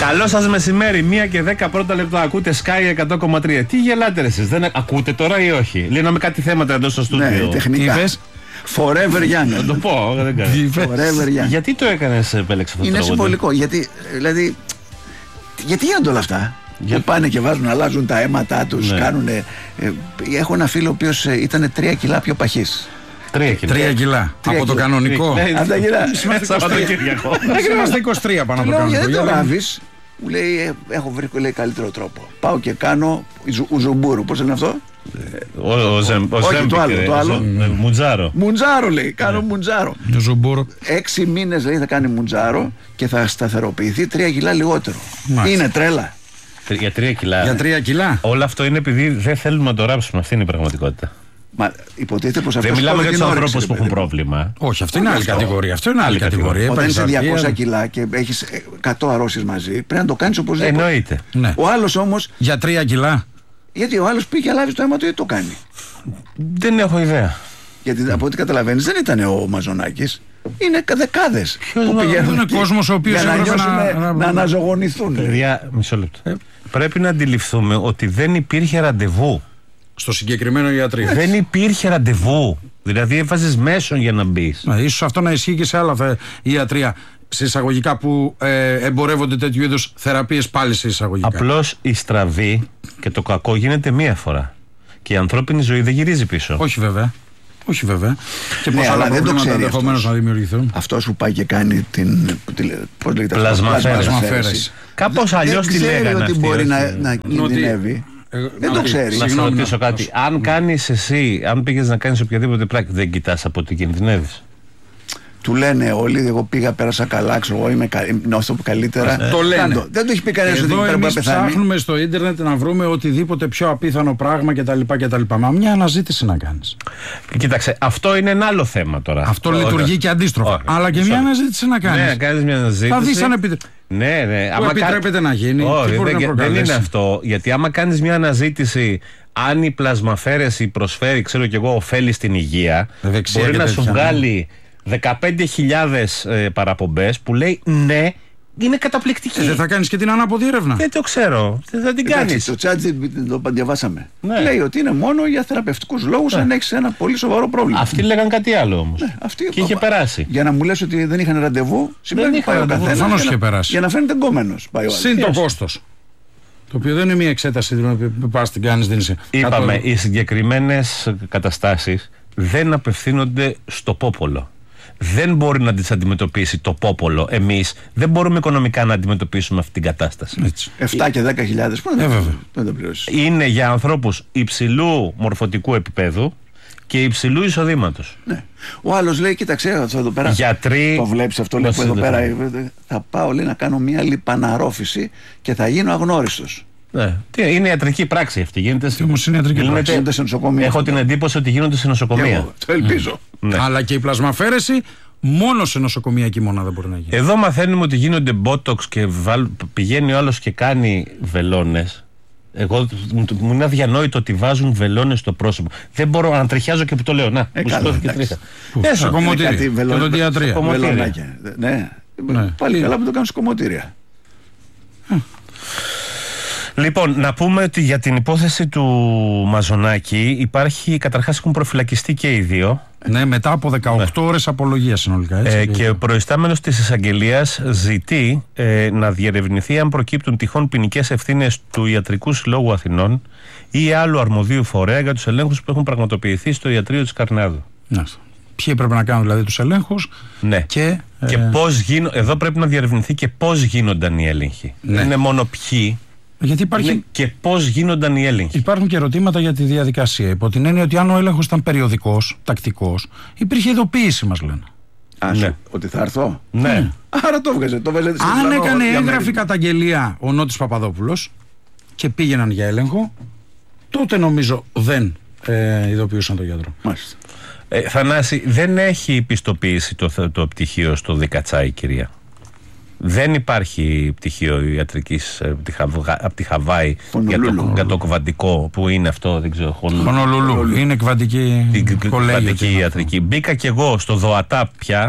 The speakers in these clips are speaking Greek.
Καλό σας μεσημέρι, 1 και 10 πρώτα λεπτά. Ακούτε Sky 100,3. Τι γελάτε ρε εσείς, δεν ακούτε τώρα ή όχι? Λύναμε κάτι θέματα εδώ στο στούντιο. Ναι, τεχνικά. Forever Young. Να το πω, δεν κάνω. Forever Young. Γιατί το έκανες, επέλεξε αυτό το τραγούδι? Είναι συμβολικό. Γιατί γίνονται όλα αυτά. Που πάνε και βάζουν, αλλάζουν τα αίματά τους, κάνουνε. Έχω ένα φίλο ο οποίος ήταν 3 κιλά πιο παχής. 3 κιλά. Από το κανονικό. Από τα κιλά. Είμαστε 23 πάνω από το κανονικό. Γιατί το ράβεις? Μου λέει, έχω βρει καλύτερο τρόπο. Πάω και κάνω ουζουμπούρου. Πώς είναι αυτό? Όχι, το άλλο. Μουντζάρο λέει. Κάνω μουντζάρο. 6 μήνες λέει θα κάνει μουντζάρο και θα σταθεροποιηθεί 3 κιλά λιγότερο. Είναι τρέλα. Για 3 κιλά. Για 3 κιλά. Όλο αυτό είναι επειδή δεν θέλουμε να το ράψουμε. Αυτή είναι η πραγματικότητα. Μα υποτίθεται πως αυτό. Δεν μιλάμε για τους ανθρώπους που έχουν πρόβλημα. Όχι, αυτό είναι άλλη κατηγορία. Αυτό είναι άλλη κατηγορία. Όταν είσαι 200 κιλά και έχεις 100 αρρώσεις μαζί, πρέπει να το κάνεις οπωσδήποτε. Εννοείται. Ο άλλος όμως. Για 3 κιλά. Γιατί ο άλλος πήγε και λάβει το αίμα του, γιατί το κάνει? Δεν έχω ιδέα. Γιατί από ό,τι καταλαβαίνεις δεν ήταν ο Μαζονάκης. Είναι δεκάδες που πηγαίνουν. Είναι κόσμος ο οποίος έπρεπε να αναζωογονηθούν. Παιδιά, μισό λεπτό. Πρέπει να αντιληφθούμε ότι δεν υπήρχε ραντεβού. Στο συγκεκριμένο ιατρείο. Δεν υπήρχε ραντεβού. Δηλαδή έβαζες μέσον για να μπεις. Ίσως αυτό να ισχύει και σε άλλα ιατρεία. Σε εισαγωγικά που εμπορεύονται τέτοιου είδους θεραπείες, πάλι σε εισαγωγικά. Απλώς η στραβή και το κακό γίνεται μία φορά. Και η ανθρώπινη ζωή δεν γυρίζει πίσω. Όχι βέβαια. Όχι βέβαια. Και πώς άλλα δεν το ξέρει ενδεχομένως να δημιουργηθούν. Αυτός που πάει και κάνει την. Πώς λέγεται? Πλασμαφέρεση. Κάπως αλλιώς τη λέγανε. Δεν ξέρει ότι μπορεί να κινδυνεύει. Δεν το ξέρει. Να σε ρωτήσω κάτι. Αν κάνεις εσύ, αν πήγες να κάνεις οποιαδήποτε πράξη, δεν κοιτάς από τι κινδυνεύεις? Του λένε όλοι, εγώ πήγα, πέρασα καλά, ξέρω εγώ, νιώθω καλύτερα. Το λένε. Δεν το έχει πει κανένας ότι πρέπει να πεθάνει. Ψάχνουμε στο ίντερνετ να βρούμε οτιδήποτε πιο απίθανο πράγμα κτλ. Μα μια αναζήτηση να κάνεις. Κοίταξε, αυτό είναι ένα άλλο θέμα τώρα. Αυτό λειτουργεί και αντίστροφα. Αλλά και μια αναζήτηση να κάνεις. Ναι, κάνεις μια αναζήτηση. Θα δεις αν επιτρέπεται να γίνει. Δεν είναι αυτό. Γιατί άμα κάνεις μια αναζήτηση, αν η πλασμαφέρεση προσφέρει, ξέρω κι εγώ, ωφέλη στην υγεία, μπορεί να σου βγάλει 15.000 παραπομπές που λέει ναι, είναι καταπληκτική. Δεν θα κάνεις και την ανάποδη έρευνα? Δεν το ξέρω. Δεν θα την κάνεις. Το ChatGPT το διαβάσαμε. Ναι. Λέει ότι είναι μόνο για θεραπευτικούς λόγους, αν έχεις ένα πολύ σοβαρό πρόβλημα. Αυτοί λέγαν κάτι άλλο όμως. Ναι, και είχε περάσει. Για να μου λες ότι δεν είχαν ραντεβού, σημαίνει ότι πάει ο καθένας για να φαίνεται εγκόμενος. Συν το κόστος. Το οποίο δεν είναι μια εξέταση που πας την κάνεις, δεν είσαι. Είπαμε, οι συγκεκριμένες καταστάσεις δεν απευθύνονται στο πόπολο. Δεν μπορεί να τις αντιμετωπίσει το πόπολο. Εμείς δεν μπορούμε οικονομικά να αντιμετωπίσουμε αυτή την κατάσταση. 7 και 10.000 πού δεν το πληρώσεις? Είναι για ανθρώπους υψηλού μορφωτικού επίπεδου και υψηλού εισοδήματος. Ναι. Ο άλλος λέει, κοίταξε εδώ πέρα. Γιατροί. Το βλέπεις αυτό λέει, που εδώ πέρα. Θα πάω λέει, να κάνω μια λιπαναρρόφηση και θα γίνω αγνώριστος. Ναι. Είναι ιατρική πράξη αυτή. Γίνεται σε νοσοκομεία. Έχω την εντύπωση ότι γίνονται σε νοσοκομεία. Το ελπίζω. Ναι. Αλλά και η πλασμαφέρεση μόνο σε νοσοκομιακή μονάδα μπορεί να γίνει. Εδώ μαθαίνουμε ότι γίνονται μπότοξ και πηγαίνει ο άλλος και κάνει βελόνες. Εγώ μου είναι αδιανόητο ότι βάζουν βελόνες στο πρόσωπο. Δεν μπορώ να τριχιάζω και που το λέω. Να, μου σηκώθηκε τρίχα. Σε κομμωτήρια. Και οδοντιατρία. Ναι. Πάλι καλά που το κάνουν σε κομμωτήρια. Λοιπόν, να πούμε ότι για την υπόθεση του Μαζονάκη υπάρχει, καταρχάς έχουν προφυλακιστεί και οι δύο. Ναι, μετά από 18 ώρες απολογία συνολικά. Έτσι, και ο προϊστάμενος της εισαγγελίας ζητεί να διερευνηθεί αν προκύπτουν τυχόν ποινικές ευθύνες του Ιατρικού Συλλόγου Αθηνών ή άλλου αρμοδίου φορέα για τους ελέγχους που έχουν πραγματοποιηθεί στο ιατρείο της Καρνάδου. Ναι. Ποιοι πρέπει να κάνουν δηλαδή τους ελέγχους? Ναι. Και πώς εδώ πρέπει να διερευνηθεί και πώς γίνονταν οι έλεγχοι. Ναι. Δεν είναι μόνο ποιοι. Γιατί υπάρχει... και πώς γίνονταν οι έλεγχοι. Υπάρχουν και ερωτήματα για τη διαδικασία. Υπό την έννοια ότι αν ο έλεγχος ήταν περιοδικός, τακτικός, υπήρχε ειδοποίηση, μας λένε. Ναι. Ότι θα έρθω. Ναι. Άρα το έβγαζε. Αν έκανε έγγραφη καταγγελία ο Νότης Παπαδόπουλος και πήγαιναν για έλεγχο, τότε νομίζω δεν ειδοποιούσαν τον γιατρό. Μάλιστα. Θανάση, δεν έχει πιστοποίηση το πτυχίο στο Δικατσάι, κυρία. Δεν υπάρχει πτυχίο ιατρικής από τη Χαβάη για το κβαντικό που είναι αυτό, δεν ξέρω. Χονολουλού. Είναι κβαντική ιατρική. Μπήκα κι εγώ στο ΔΟΑΤΑ πια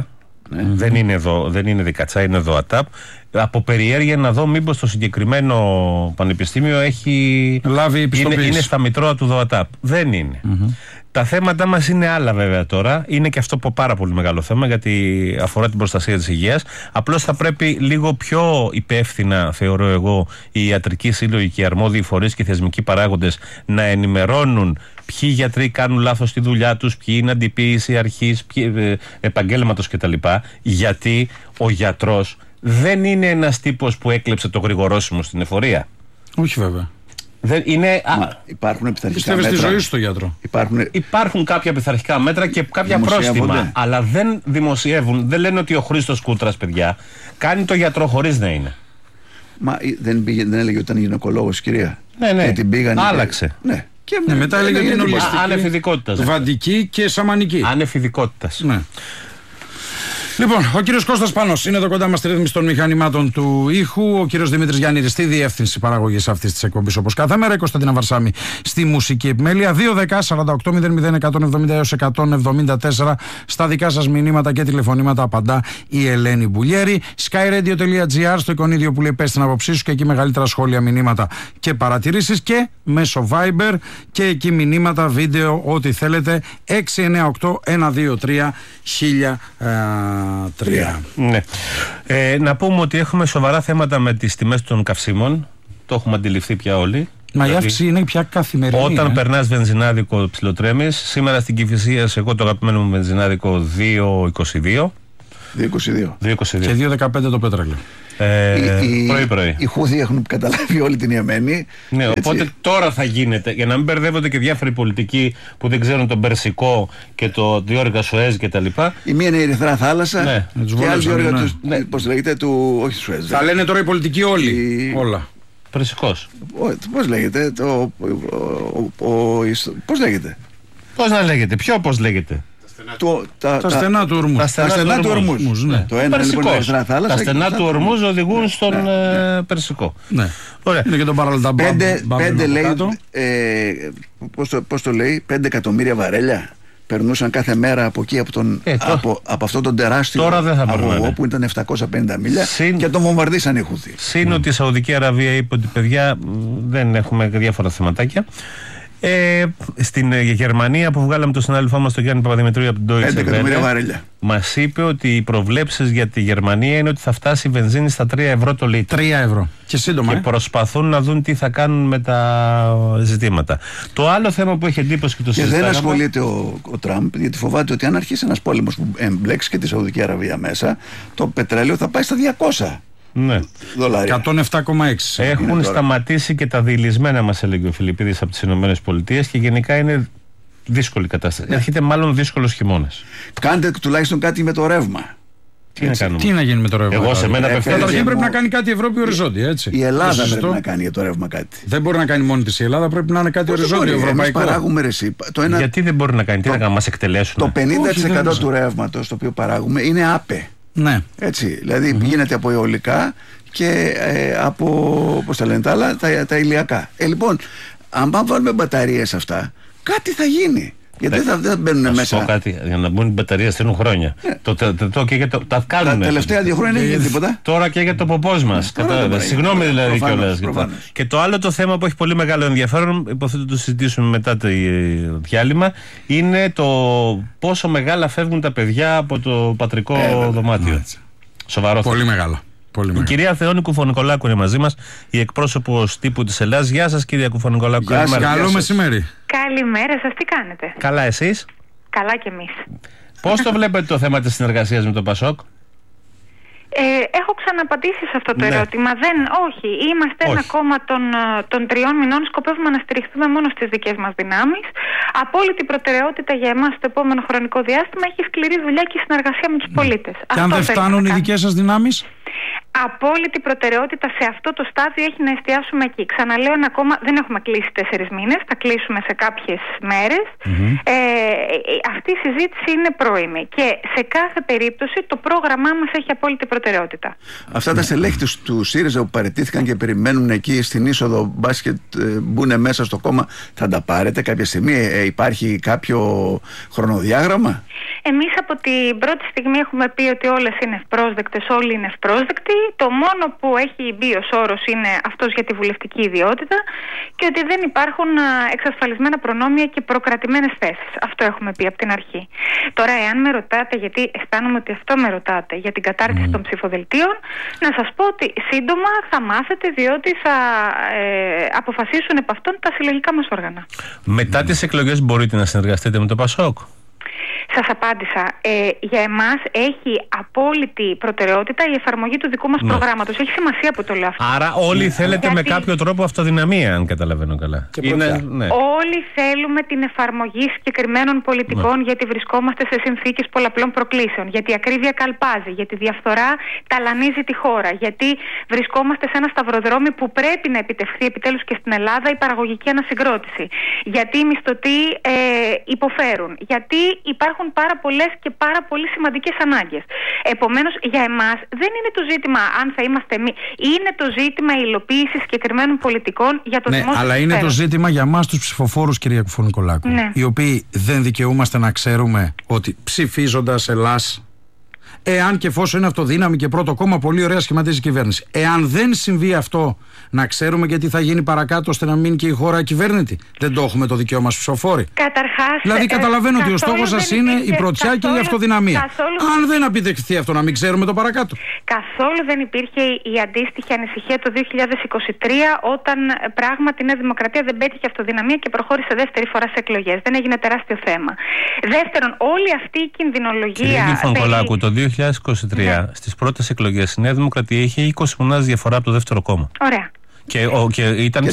Δεν είναι Δικατσά, είναι ΔΟΑΤΑΠ. Από περιέργεια να δω μήπως το συγκεκριμένο πανεπιστήμιο έχει λάβει επιστοποίηση. Είναι στα μητρώα του ΔΟΑΤΑΠ. Δεν είναι. Τα θέματα μας είναι άλλα βέβαια τώρα. Είναι και αυτό πάρα πολύ μεγάλο θέμα, γιατί αφορά την προστασία της υγείας. Απλώς θα πρέπει λίγο πιο υπεύθυνα, θεωρώ εγώ, οι ιατρικοί σύλλογοι και οι αρμόδιοι φορείς και οι θεσμικοί παράγοντες να ενημερώνουν ποιοι γιατροί κάνουν λάθος στη δουλειά τους, ποιοι είναι αντιποίηση αρχής, επαγγέλματος κτλ. Γιατί ο γιατρός δεν είναι ένας τύπος που έκλεψε το γρηγορόσημο στην εφορία. Όχι βέβαια. Δεν είναι... Υπάρχουν πειθαρχικά μέτρα. Πιστεύεις στη ζωή στο γιατρό. Υπάρχουν κάποια πειθαρχικά μέτρα και κάποια πρόστιμα. Αλλά δεν δημοσιεύουν. Δεν λένε ότι ο Χρήστος Κούτρας, παιδιά, κάνει το γιατρό χωρίς να είναι. Μα δεν έλεγε ότι ήταν γυναικολόγος, κυρία. Ναι. Και την πήγανε. Άλλαξε. Ναι. Και μετά έλεγε ότι είναι ανεφηδικότητας. Βαντική και σαμανική. Ανεφηδικότητας. Ναι. Λοιπόν, ο κύριος Κώστας Πάνος είναι εδώ κοντά μας στη ρύθμιση των μηχανημάτων του ήχου. Ο κύριος Δημήτρης Γιάννηρης στη διεύθυνση παραγωγής αυτής της εκπομπής όπως κάθε μέρα. Η Κωνσταντίνα Βαρσάμη στη μουσική επιμέλεια. 2-10-48-00-174 στα δικά σας μηνύματα και τηλεφωνήματα απαντά η Ελένη Μπουλιέρη. skyradio.gr στο εικονίδιο που λέει πες την άποψή σου, και εκεί μεγαλύτερα σχόλια, μηνύματα και παρατηρήσεις, και μέσω Viber και εκεί μηνύματα, βίντεο, ό,τι θέλετε. 698-123-1003. Ναι. Να πούμε ότι έχουμε σοβαρά θέματα με τις τιμές των καυσίμων. Το έχουμε αντιληφθεί πια όλοι. Μα η αύξηση είναι πια καθημερινή. Όταν περνάς βενζινάδικο ψιλοτρέμεις. Σήμερα στην Κηφισίας, εγώ το αγαπημένο μου βενζινάδικο 2,22. 2,22. Και 2,15 το πέτρελαιο. Πρωί-πρωί. Οι Χούθοι έχουν καταλάβει όλη την Ιεμένη. Ναι, οπότε τώρα θα γίνεται, για να μην μπερδεύονται και διάφοροι πολιτικοί που δεν ξέρουν τον Περσικό και το διόρυγα Σουέζ κτλ. Η μία είναι η Ερυθρά Θάλασσα, ναι, και άλλη διόρυγα του. Ναι. Πώς λέγεται, όχι Σουέζ. Θα λένε τώρα οι πολιτικοί όλοι. Όλα. Περσικός. Πώς λέγεται, πώς λέγεται. Πώς να λέγεται, πώς λέγεται. Τα στενά του Ορμούζ. Τα στενά του Ορμούζ. Ναι. Το ένα λοιπόν είναι η Ερυθρά Θάλασσα. Τα στενά του Ορμούζ οδηγούν στον Περσικό. Ναι. Ωραία. Είναι και τον Παραλταμπά. 5 λέει. Πώς το λέει, 5 εκατομμύρια βαρέλια περνούσαν κάθε μέρα από εκεί, από αυτόν τον τεράστιο αγωγό που ήταν 750 μίλια, και τον βομβαρδίσαν οι Χούθοι. Συν ότι η Σαουδική Αραβία είπε ότι παιδιά δεν έχουμε διάφορα θεματάκια. Στην Γερμανία που βγάλαμε τον συνάδελφό μας τον Γιάννη Παπαδημητρίου από την Deutsche Welle, μας είπε ότι οι προβλέψεις για τη Γερμανία είναι ότι θα φτάσει η βενζίνη στα 3 ευρώ το λίτρο. 3 ευρώ. Και σύντομα. Και προσπαθούν να δουν τι θα κάνουν με τα ζητήματα. Το άλλο θέμα που έχει εντύπωση και το συζητάμε. Και δεν ασχολείται ο Τραμπ, γιατί φοβάται ότι αν αρχίσει ένας πόλεμος που εμπλέξει και τη Σαουδική Αραβία μέσα, το πετρέλαιο θα πάει στα 200. Ναι. $107,6. Έχουν σταματήσει και τα διηλισμένα, μας έλεγε ο Φιλιππίδης, από τις ΗΠΑ, και γενικά είναι δύσκολη κατάσταση. Έρχεται μάλλον δύσκολος χειμώνας. Κάντε τουλάχιστον κάτι με το ρεύμα. Τι να γίνει με το ρεύμα. Εγώ σε μένα καταρχήν πρέπει να κάνει κάτι η Ευρώπη οριζόντια, έτσι. Η Ελλάδα πρέπει να κάνει για το ρεύμα κάτι. Δεν μπορεί να κάνει μόνη της η Ελλάδα, πρέπει να είναι κάτι οριζόντιο ευρωπαϊκό. Παράγουμε ρεσί. Γιατί δεν μπορεί να κάνει, τι να μας εκτελέσουν. Το 50% του ρεύματος το οποίο παράγουμε είναι άπε. Ναι. Έτσι, δηλαδή γίνεται από αιωλικά και από, πώς τα λένε τα άλλα, τα ηλιακά. Λοιπόν, αν πάμε βάλουμε μπαταρίες αυτά, κάτι θα γίνει. Γιατί δεν θα μπαίνουν μέσα. Να κάτι, για να μπουν οι μπαταρίες στέλνουν χρόνια. Τα κάνουν. Τα τελευταία 2 χρόνια δεν έγινε τίποτα. Τώρα και για το ποπός μας. Συγγνώμη δηλαδή κιόλας. Και το άλλο το θέμα που έχει πολύ μεγάλο ενδιαφέρον, υποθέτω το συζητήσουμε μετά το διάλειμμα, είναι το πόσο μεγάλα φεύγουν τα παιδιά από το πατρικό δωμάτιο. Σοβαρό. Πολύ μεγάλο. Η κυρία Θεόνη Κουφωνικολάκου είναι μαζί μας, η εκπρόσωπος τύπου της Ελλάδας. Γεια σας, κυρία Κουφωνικολάκου. Καλό μεσημέρι. Καλημέρα σας, τι κάνετε? Καλά, εσείς? Καλά κι εμείς. Πώς το βλέπετε το θέμα της συνεργασίας με τον Πασόκ? Έχω ξαναπατήσει σε αυτό το ερώτημα. Όχι. Είμαστε ένα κόμμα των 3 μηνών. Σκοπεύουμε να στηριχθούμε μόνο στις δικές μας δυνάμεις. Απόλυτη προτεραιότητα για εμάς στο επόμενο χρονικό διάστημα έχει σκληρή δουλειά και συνεργασία με τους πολίτες. Και αν δεν φτάνουν οι δικές σας δυνάμεις? Απόλυτη προτεραιότητα σε αυτό το στάδιο έχει να εστιάσουμε εκεί. Ξαναλέω ένα ακόμα, δεν έχουμε κλείσει 4 μήνες, θα κλείσουμε σε κάποιες μέρες. Αυτή η συζήτηση είναι πρώιμη και σε κάθε περίπτωση το πρόγραμμά μας έχει απόλυτη προτεραιότητα. Αυτά τα στελέχη του ΣΥΡΙΖΑ που παραιτήθηκαν και περιμένουν εκεί στην είσοδο μπάσκετ, μπουν μέσα στο κόμμα, θα τα πάρετε κάποια στιγμή? Υπάρχει κάποιο χρονοδιάγραμμα? Εμείς από την πρώτη στιγμή έχουμε πει ότι όλες είναι ευπρόσδεκτες, όλοι είναι ευπρόσδεκτοι. Το μόνο που έχει μπει ως όρος είναι αυτός για τη βουλευτική ιδιότητα και ότι δεν υπάρχουν εξασφαλισμένα προνόμια και προκρατημένες θέσεις. Αυτό έχουμε πει από την αρχή. Τώρα, εάν με ρωτάτε, γιατί αισθάνομαι ότι αυτό με ρωτάτε, για την κατάρτιση των ψηφοδελτίων, να σας πω ότι σύντομα θα μάθετε, διότι θα αποφασίσουν επ' αυτόν τα συλλογικά μας όργανα. Μετά τις εκλογές μπορείτε να συνεργαστείτε με το ΠΑΣΟΚ? Σας απάντησα. Για εμάς έχει απόλυτη προτεραιότητα η εφαρμογή του δικού μας προγράμματος. Έχει σημασία που το λέω αυτό. Άρα όλοι θέλετε με κάποιο τρόπο αυτοδυναμία, αν καταλαβαίνω καλά. Όλοι θέλουμε την εφαρμογή συγκεκριμένων πολιτικών, γιατί βρισκόμαστε σε συνθήκες πολλαπλών προκλήσεων. Γιατί η ακρίβεια καλπάζει, γιατί η διαφθορά ταλανίζει τη χώρα. Γιατί βρισκόμαστε σε ένα σταυροδρόμι που πρέπει να επιτευχθεί επιτέλους και στην Ελλάδα η παραγωγική ανασυγκρότηση. Γιατί οι μισθωτοί υποφέρουν. Γιατί υπάρχουν πάρα πολλές και πάρα πολύ σημαντικές ανάγκες. Επομένως, για εμάς δεν είναι το ζήτημα αν θα είμαστε εμείς. Είναι το ζήτημα υλοποίησης συγκεκριμένων πολιτικών για το δημόσιο αλλά είναι το ζήτημα για εμάς τους ψηφοφόρους, κυρία Κουφωνικολάκου, οι οποίοι δεν δικαιούμαστε να ξέρουμε ότι ψηφίζοντας Ελλάς, εάν και εφόσον είναι αυτοδύναμη και πρώτο κόμμα, πολύ ωραία σχηματίζει η κυβέρνηση. Εάν δεν συμβεί αυτό, να ξέρουμε και τι θα γίνει παρακάτω ώστε να μείνει και η χώρα ακυβέρνητη. Δεν το έχουμε το δικαίωμα στους ψηφοφόροι? Καταρχάς. Δηλαδή, καταλαβαίνω ότι ο στόχος σας είναι η πρωτιά και η αυτοδυναμία. Αν δεν επιτευχθεί αυτό, να μην ξέρουμε το παρακάτω. Καθόλου δεν υπήρχε η αντίστοιχη ανησυχία το 2023, όταν πράγματι η Νέα Δημοκρατία δεν πέτυχε αυτοδυναμία και προχώρησε δεύτερη φορά σε εκλογές. Δεν έγινε τεράστιο θέμα. Δεύτερον, όλη αυτή η κινδυνολογία. Κύριε Κουφωνικολάκου, το 2023 στις πρώτες εκλογές η Νέα Δημοκρατία είχε 20 μονάδες διαφορά από το δεύτερο κόμμα. Ωραία. Και ήταν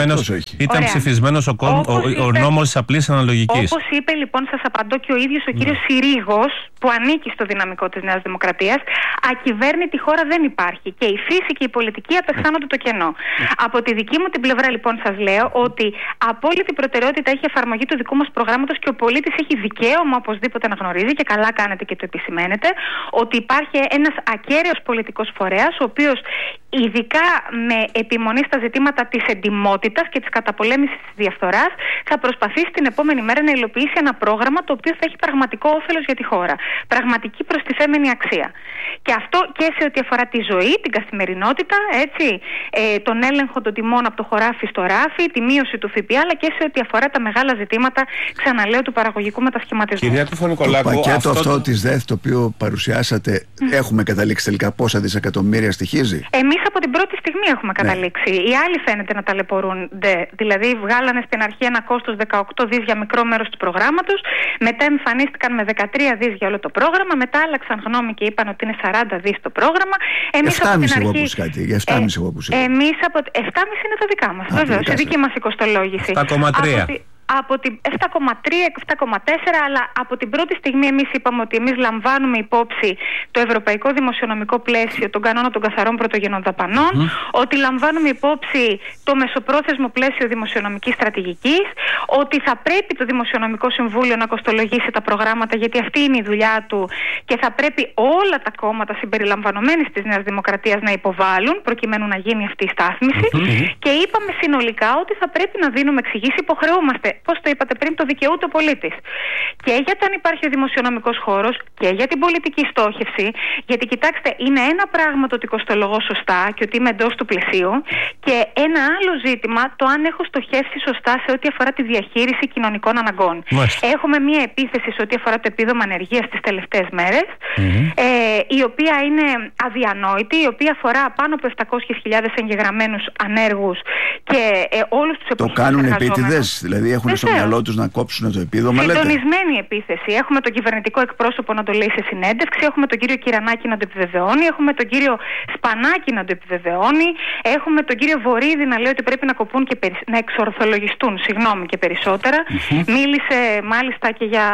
ψηφισμένος ο νόμος της απλής αναλογικής. Όπως είπε, λοιπόν, σας απαντώ και ο ίδιος ο κύριος Συρίγος, που ανήκει στο δυναμικό της Νέας Δημοκρατίας, ακυβέρνητη χώρα δεν υπάρχει. Και η φύση και η πολιτική απεχθάνονται το κενό. Από τη δική μου την πλευρά, λοιπόν, σας λέω ότι απόλυτη προτεραιότητα έχει εφαρμογή του δικού μας προγράμματος και ο πολίτης έχει δικαίωμα οπωσδήποτε να γνωρίζει, και καλά κάνετε και το επισημαίνετε, ότι υπάρχει ένας ακέραιος πολιτικός φορέας, ο οποίος ειδικά με επιμονή στα ζητήματα της εντιμότητας και της καταπολέμησης της διαφθοράς θα προσπαθήσει την επόμενη μέρα να υλοποιήσει ένα πρόγραμμα το οποίο θα έχει πραγματικό όφελος για τη χώρα. Πραγματική προστιθέμενη αξία. Και αυτό και σε ό,τι αφορά τη ζωή, την καθημερινότητα, έτσι, τον έλεγχο των τιμών από το χωράφι στο ράφι, τη μείωση του ΦΠΑ, αλλά και σε ό,τι αφορά τα μεγάλα ζητήματα, ξαναλέω, του παραγωγικού μετασχηματισμού. Κυρία Κουφωνικολάκου, το πακέτο αυτό της ΔΕΘ το οποίο παρουσιάσατε, έχουμε καταλήξει τελικά πόσα δισεκατομμύρια στοιχίζει? Εμείς από την πρώτη στιγμή έχουμε καταλήξει. Οι άλλοι φαίνεται να ταλαιπωρούνται. Δηλαδή, βγάλανε στην αρχή ένα κόστος 18 δις για μικρό μέρος του προγράμματος, μετά εμφανίστηκαν με 13 δις για όλο το πρόγραμμα, μετά άλλαξαν γνώμη και είπαν ότι είναι 40 δις το πρόγραμμα. Εμείς από την αρχή. Για 7,5 εγώ που είπα. Εμείς από 7,5 είναι τα δικά μας. Βεβαίως, η δική μας η κοστολόγηση. 7,3. Από την 7,3, 7,4, αλλά από την πρώτη στιγμή εμείς είπαμε ότι εμείς λαμβάνουμε υπόψη το ευρωπαϊκό δημοσιονομικό πλαίσιο, τον κανόνα των καθαρών πρωτογενών δαπανών, ότι λαμβάνουμε υπόψη το μεσοπρόθεσμο πλαίσιο δημοσιονομικής στρατηγικής, ότι θα πρέπει το Δημοσιονομικό Συμβούλιο να κοστολογήσει τα προγράμματα, γιατί αυτή είναι η δουλειά του, και θα πρέπει όλα τα κόμματα συμπεριλαμβανομένης της Νέας Δημοκρατίας να υποβάλουν, προκειμένου να γίνει αυτή η στάθμιση. Και είπαμε συνολικά ότι θα πρέπει να δίνουμε εξηγήσεις, υποχρεούμαστε. Πώς το είπατε πριν, το δικαιούται ο πολίτης. Και για το αν υπάρχει ο δημοσιονομικός χώρος και για την πολιτική στόχευση. Γιατί κοιτάξτε, είναι ένα πράγμα το ότι κοστολογώ σωστά και ότι είμαι εντός του πλαισίου, και ένα άλλο ζήτημα το αν έχω στοχεύσει σωστά σε ό,τι αφορά τη διαχείριση κοινωνικών αναγκών. Έχουμε μία επίθεση σε ό,τι αφορά το επίδομα ανεργίας τις τελευταίες μέρες, η οποία είναι αδιανόητη, η οποία αφορά πάνω από 700.000 εγγεγραμμένους ανέργους και όλους τους εποχικούς εργαζόμενους. Το κάνουν επίτηδες, δηλαδή έχουν έχουν στο μυαλό τους να κόψουν το επίδομα. Συντονισμένη επίθεση. Έχουμε τον κυβερνητικό εκπρόσωπο να το λέει σε συνέντευξη, έχουμε τον κύριο Κυρανάκη να το επιβεβαιώνει, έχουμε τον κύριο Σπανάκη να το επιβεβαιώνει, έχουμε τον κύριο Βορίδη να λέει ότι πρέπει να κοπούν και να εξορθολογιστούν, και περισσότερα. Μίλησε μάλιστα και για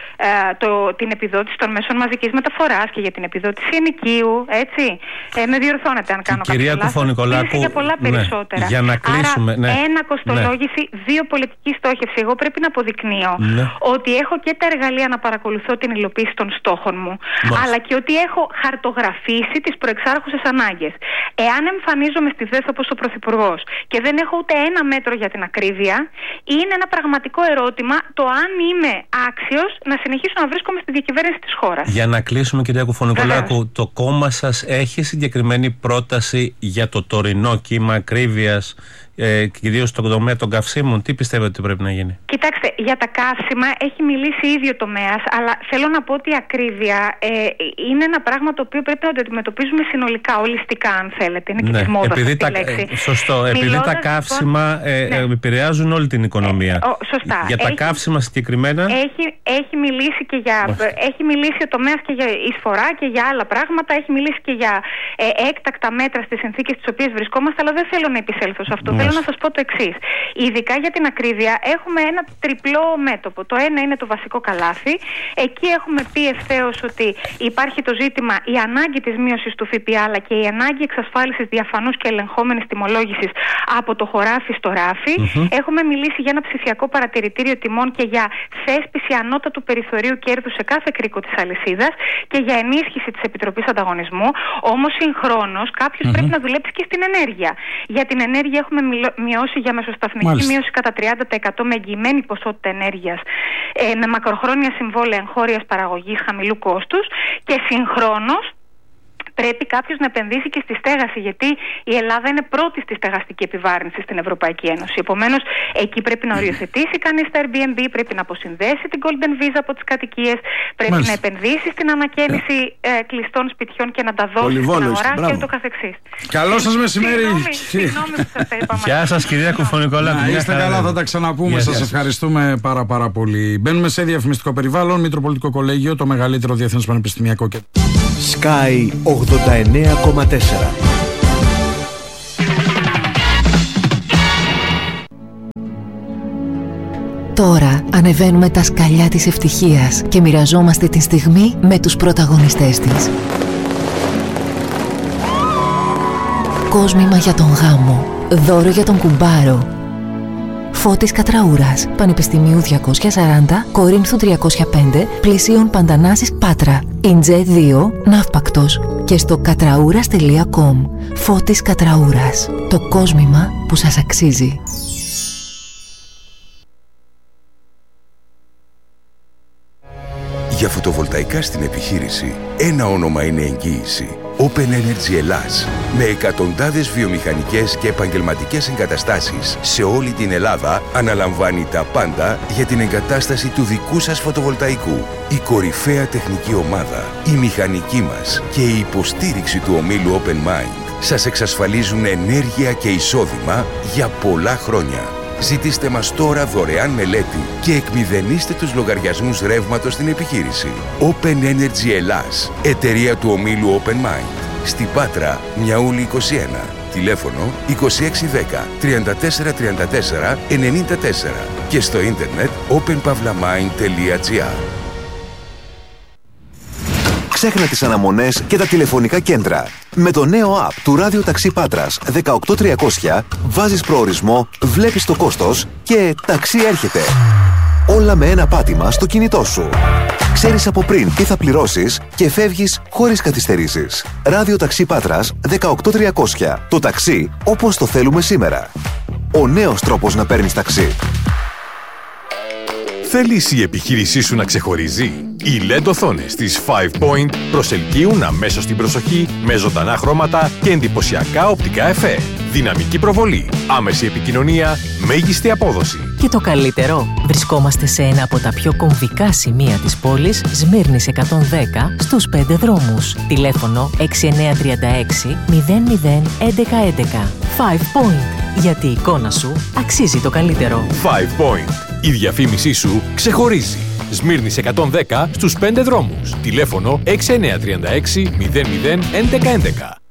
την επιδότηση των μέσων μαζικής μεταφοράς και για την επιδότηση ενοικίου, έτσι. Με διορθώνετε αν κάνω κάποιο λάθος. Μίλησε για πολλά περισσότερα. Για να κλείσουμε. Άρα, ένα κοστολόγηση, δύο πολιτική στόχευση. Εγώ πρέπει να αποδεικνύω ότι έχω και τα εργαλεία να παρακολουθώ την υλοποίηση των στόχων μου, αλλά και ότι έχω χαρτογραφήσει τις προεξάρχουσες ανάγκες. Εάν εμφανίζομαι στη ΔΕΘ όπως ο Πρωθυπουργός και δεν έχω ούτε ένα μέτρο για την ακρίβεια, είναι ένα πραγματικό ερώτημα το αν είμαι άξιος να συνεχίσω να βρίσκομαι στη διακυβέρνηση της χώρας. Για να κλείσουμε, κυρία Κουφωνικολάκου, το κόμμα σας έχει συγκεκριμένη πρόταση για το τωρινό κύμα ακρίβειας, κυρίως στον τομέα των καυσίμων? Τι πιστεύετε ότι πρέπει να γίνει? Κοιτάξτε, για τα καύσιμα έχει μιλήσει ήδη ο τομέας, αλλά θέλω να πω ότι η ακρίβεια είναι ένα πράγμα το οποίο πρέπει να το αντιμετωπίζουμε συνολικά, ολιστικά, αν θέλετε. Είναι και της μόδας αυτή η λέξη. Σωστό. Επειδή τα καύσιμα επηρεάζουν όλη την οικονομία. Σωστά. Για τα καύσιμα συγκεκριμένα. Έχει μιλήσει και για. Έχει μιλήσει ο τομέας και για εισφορά και για άλλα πράγματα. Έχει μιλήσει και για έκτακτα μέτρα στις συνθήκες τις οποίες βρισκόμαστε, αλλά δεν θέλω να επισέλθω σε αυτό. Θέλω να σας πω το εξής. Ειδικά για την ακρίβεια έχουμε ένα τριπλό μέτωπο. Το ένα είναι το βασικό καλάθι. Εκεί έχουμε πει ευθέως ότι υπάρχει το ζήτημα, η ανάγκη της μείωσης του ΦΠΑ, αλλά και η ανάγκη εξασφάλισης διαφανούς και ελεγχόμενης τιμολόγησης από το χωράφι στο ράφι. Έχουμε μιλήσει για ένα ψηφιακό παρατηρητήριο τιμών και για θέσπιση ανώτατου περιθωρίου κέρδους σε κάθε κρίκο της αλυσίδας και για ενίσχυση της Επιτροπής Ανταγωνισμού. Όμως συγχρόνως κάποιος πρέπει να δουλέψει και στην ενέργεια. Για την ενέργεια έχουμε μειώσει για μεσοσταθμική μείωση κατά 30% με εγγυημένη ποσότητα ενέργειας, με μακροχρόνια συμβόλαια εγχώριας παραγωγής χαμηλού κόστους, και συγχρόνως πρέπει κάποιος να επενδύσει και στη στέγαση, γιατί η Ελλάδα είναι πρώτη στη στεγαστική επιβάρυνση στην Ευρωπαϊκή Ένωση. Επομένως, εκεί πρέπει να οριοθετήσει κανείς τα Airbnb, πρέπει να αποσυνδέσει την Golden Visa από τις κατοικίες, πρέπει να επενδύσει στην ανακαίνιση κλειστών σπιτιών και να τα δώσει στην αγορά και το καθεξής. Καλό σας μεσημέρι. Συγγνώμη που σας τα είπα. Γεια σας, κυρία Κουφωνικολάκου. Είστε καλά, θα τα ξαναπούμε. Σας ευχαριστούμε πάρα πολύ. Μπαίνουμε σε διαφημιστικό περιβάλλον. Μητροπολιτικό Κολέγιο, το μεγαλύτερο διεθνές πανεπιστημιακό κέντρο. Sky 89,4. Τώρα ανεβαίνουμε τα σκαλιά της ευτυχίας και μοιραζόμαστε τη στιγμή με τους πρωταγωνιστές της. Κόσμημα για τον γάμο, δώρο για τον κουμπάρο. Φώτης Κατραούρας, Πανεπιστημίου 240, Κορίνθου 305, Πλησίων Παντανάσης Πάτρα, Ιντζέ 2, Ναύπακτος και στο κατραούρας.com. Φώτης Κατραούρας, το κόσμημα που σας αξίζει. Για φωτοβολταϊκά στην επιχείρηση, ένα όνομα είναι εγγύηση. Open Energy Ελλάς, με εκατοντάδες βιομηχανικές και επαγγελματικές εγκαταστάσεις σε όλη την Ελλάδα, αναλαμβάνει τα πάντα για την εγκατάσταση του δικού σας φωτοβολταϊκού. Η κορυφαία τεχνική ομάδα, η μηχανική μας και η υποστήριξη του ομίλου Open Mind σας εξασφαλίζουν ενέργεια και εισόδημα για πολλά χρόνια. Ζητήστε μας τώρα δωρεάν μελέτη και εκμηδενίστε τους λογαριασμούς ρεύματος στην επιχείρηση. Open Energy Ελλάς, εταιρεία του ομίλου Open Mind. Στη Πάτρα, Μιαούλη 21. Τηλέφωνο 2610 3434 94 και στο ίντερνετ openpavlamind.gr. Ξέχνα τις αναμονές και τα τηλεφωνικά κέντρα. Με το νέο app του Ράδιο Ταξί Πάτρας 18300 βάζεις προορισμό, βλέπεις το κόστος και ταξί έρχεται. Όλα με ένα πάτημα στο κινητό σου. Ξέρεις από πριν τι θα πληρώσεις και φεύγεις χωρίς καθυστερήσεις. Ράδιο Ταξί Πάτρας 18300. Το ταξί όπως το θέλουμε σήμερα. Ο νέος τρόπος να παίρνεις ταξί. Θέλεις η επιχείρησή σου να ξεχωρίζει? Οι LED οθόνες της 5 Point προσελκύουν αμέσως την προσοχή με ζωντανά χρώματα και εντυπωσιακά οπτικά εφέ. Δυναμική προβολή, άμεση επικοινωνία, μέγιστη απόδοση. Και το καλύτερο, βρισκόμαστε σε ένα από τα πιο κομβικά σημεία της πόλης, Σμύρνης 110, στους 5 δρόμους. Τηλέφωνο 6936 00 1111. 5 Point, γιατί η εικόνα σου αξίζει το καλύτερο. 5 Point. Η διαφήμισή σου ξεχωρίζει. Σμύρνης 110 στους 5 δρόμους. Τηλέφωνο 6936 00 1111.